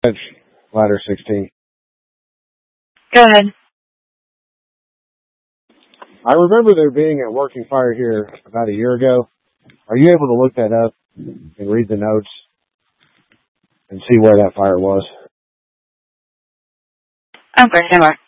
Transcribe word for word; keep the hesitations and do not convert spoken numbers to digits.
Ladder sixteen. Go ahead. I remember there being a working fire here about a year ago. Are you able to look that up and read the notes and see where that fire was? Okay, stand by.